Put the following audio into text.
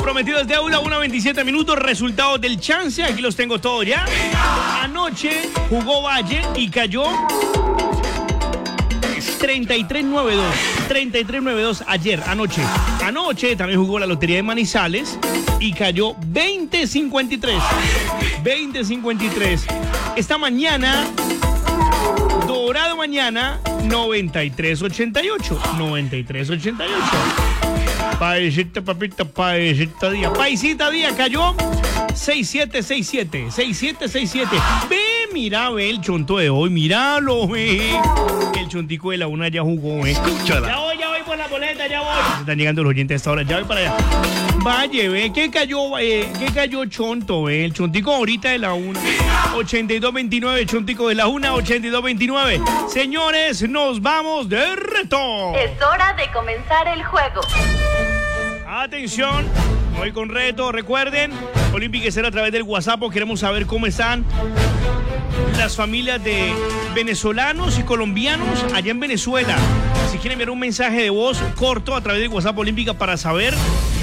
prometido es deuda, 1:27 minutos. Resultados del chance, aquí los tengo todos ya. Anoche jugó Valle y cayó 33-9-2. 33-9-2 ayer, anoche. Anoche también jugó la Lotería de Manizales y cayó 20-53. 20-53. Esta mañana, Dorado mañana, 93-88. 93-88. Paisita, papita, paisita día. Paisita día cayó 6-7-6-7. 6-7-6-7. Ve, mira, ve el chonto de hoy. Míralo, ve. El chontico de la una ya jugó, ve. Escúchala. Ya voy por la boleta, ya voy. Se están llegando los oyentes a esta hora. Ya voy para allá. Vaya, ve, ¿qué cayó chonto, ve? El chontico ahorita de la una. 82-29, el chontico de la una, 82-29. Señores, nos vamos de reto. Es hora de comenzar el juego. Atención, voy con reto. Recuerden, Olímpica será a través del WhatsApp. Queremos saber cómo están las familias de venezolanos y colombianos allá en Venezuela. Si quieren enviar un mensaje de voz corto a través del WhatsApp Olímpica para saber